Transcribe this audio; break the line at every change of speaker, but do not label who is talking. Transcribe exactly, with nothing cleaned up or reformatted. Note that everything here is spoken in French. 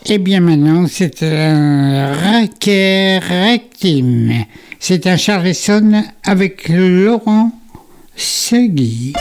Et bien maintenant, c'est un Raquer Rectime. C'est un Charleston avec Laurent Segui.